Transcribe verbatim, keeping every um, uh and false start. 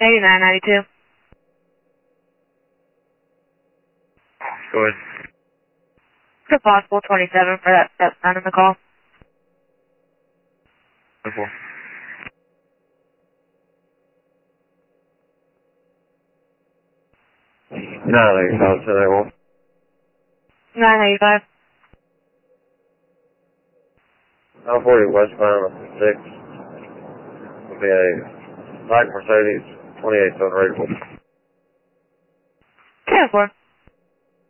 eighty-nine ninety-two. Go ahead. Is it possible twenty-seven for that step down in the call? twenty-four. nine eighty-five, seven eighty-one. nine eighty-five. nine forty westbound six. Will be a black Mercedes twenty-eight seven rated. ten four.